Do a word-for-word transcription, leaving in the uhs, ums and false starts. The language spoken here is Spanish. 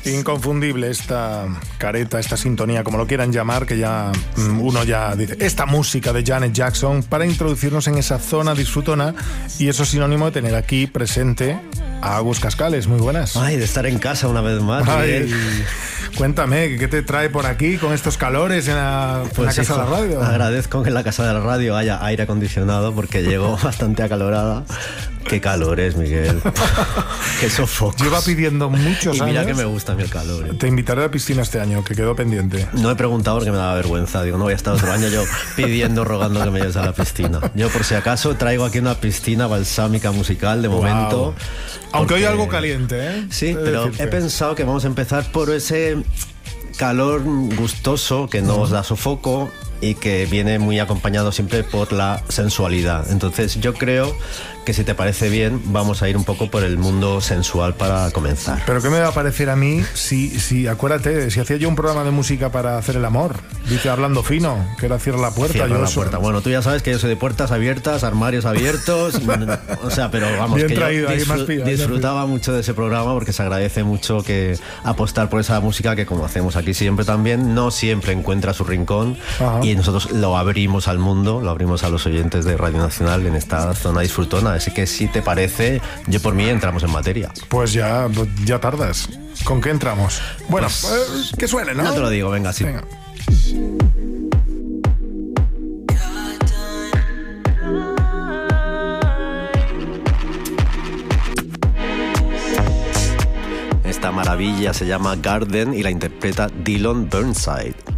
Inconfundible esta careta, esta sintonía, como lo quieran llamar, que ya uno ya dice, esta música de Janet Jackson, para introducirnos en esa zona disfrutona, y eso es sinónimo de tener aquí presente a Agus Cascales. Muy buenas. Ay, de estar en casa una vez más. Ay, cuéntame, ¿qué te trae por aquí con estos calores en la, pues en la casa hijo, de la radio? Agradezco que en la casa de la radio haya aire acondicionado porque llego bastante acalorada. Qué calor es, Miguel. Qué sofoco. Lleva pidiendo muchos años. Y mira años, que me gusta el calor. ¿eh? Te invitaré a la piscina este año, que quedó pendiente. No he preguntado porque me daba vergüenza. Digo, no voy a estar otro año yo pidiendo, rogando que me lleves a la piscina. Yo, por si acaso, traigo aquí una piscina balsámica musical de momento. Wow. Aunque hoy algo caliente, ¿eh? Sí, Debe pero decirte. He pensado que vamos a empezar por ese calor gustoso que nos da sofoco y que viene muy acompañado siempre por la sensualidad. Entonces yo creo que si te parece bien vamos a ir un poco por el mundo sensual para comenzar. Pero ¿qué me va a parecer a mí si, si acuérdate, si hacía yo un programa de música para hacer el amor? Dice hablando fino, que era cierra la puerta. Cierra yo la soy... puerta. Bueno, tú ya sabes que yo soy de puertas abiertas, armarios abiertos. O sea, pero vamos, bien que traído, yo ahí disfr- más pilla, disfrutaba mucho de ese programa porque se agradece mucho que apostar por esa música que, como hacemos aquí siempre también, no siempre encuentra su rincón. Ajá. Y nosotros lo abrimos al mundo, lo abrimos a los oyentes de Radio Nacional en esta zona disfrutona. Así que si te parece, yo por mí entramos en materia. Pues ya, ya tardas. ¿Con qué entramos? Bueno, pues, eh, que suene, ¿no? No te lo digo, venga, sí. Venga. Esta maravilla se llama Garden y la interpreta Dylan Burnside.